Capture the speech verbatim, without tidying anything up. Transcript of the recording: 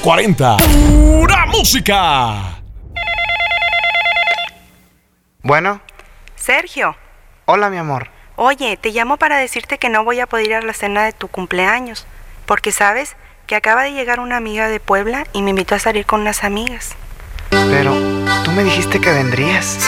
cuarenta. ¡Pura música! Bueno. Sergio. Hola, mi amor. Oye, te llamo para decirte que no voy a poder ir a la cena de tu cumpleaños, porque sabes que acaba de llegar una amiga de Puebla y me invitó a salir con unas amigas. Pero tú me dijiste que vendrías.